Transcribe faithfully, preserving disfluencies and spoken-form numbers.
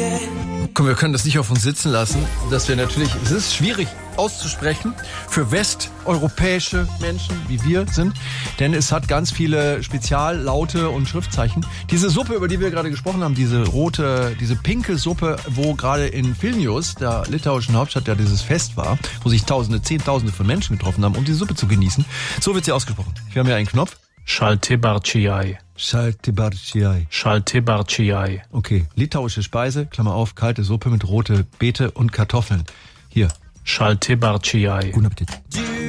Komm, wir können das nicht auf uns sitzen lassen, dass wir natürlich, es ist schwierig auszusprechen für westeuropäische Menschen, wie wir sind, denn es hat ganz viele Speziallaute und Schriftzeichen. Diese Suppe, über die wir gerade gesprochen haben, diese rote, diese pinke Suppe, wo gerade in Vilnius, der litauischen Hauptstadt, ja dieses Fest war, wo sich Tausende, Zehntausende von Menschen getroffen haben, um diese Suppe zu genießen. So wird sie ausgesprochen. Wir haben hier einen Knopf. Šaltibarčiai. Šaltibarčiai. Šaltibarčiai. Okay, litauische Speise, Klammer auf, kalte Suppe mit rote Beete und Kartoffeln. Hier. Šaltibarčiai. Guten Appetit.